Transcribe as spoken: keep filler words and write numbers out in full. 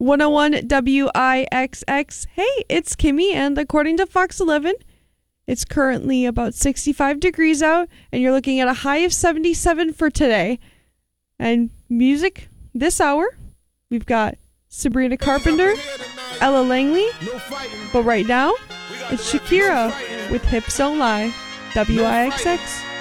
one oh one W I X X. Hey, it's Kimmy, and according to Fox eleven, it's currently about sixty-five degrees out, and you're looking at a high of seventy-seven for today. And music this hour, we've got Sabrina Carpenter, Ella Langley, but right now, it's Shakira with Hips Don't Lie, W I X X.